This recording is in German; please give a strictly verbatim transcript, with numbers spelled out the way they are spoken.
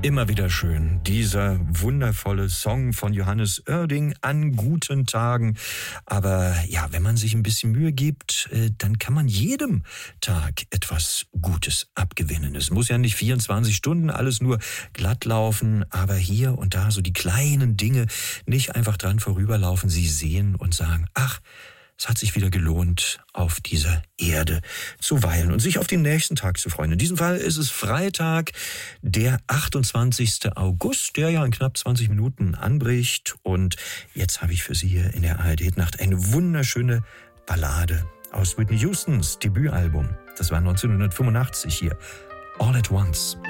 Immer wieder schön, dieser wundervolle Song von Johannes Oerding an guten Tagen. Aber ja, wenn man sich ein bisschen Mühe gibt, dann kann man jedem Tag etwas Gutes abgewinnen. Es muss ja nicht vierundzwanzig Stunden alles nur glatt laufen, aber hier und da so die kleinen Dinge nicht einfach dran vorüberlaufen, sie sehen und sagen, ach, es hat sich wieder gelohnt, auf dieser Erde zu weilen und sich auf den nächsten Tag zu freuen. In diesem Fall ist es Freitag, der achtundzwanzigsten August, der ja in knapp zwanzig Minuten anbricht. Und jetzt habe ich für Sie hier in der A R D-Nacht eine wunderschöne Ballade aus Whitney Houstons Debütalbum. Das war neunzehnhundertfünfundachtzig hier, All at Once.